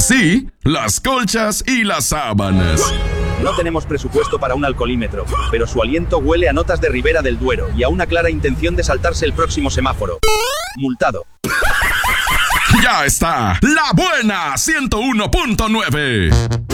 así, las colchas y las sábanas. No tenemos presupuesto para un alcoholímetro, pero su aliento huele a notas de Ribera del Duero y a una clara intención de saltarse el próximo semáforo. Multado. Ya está, La Buena 101.9.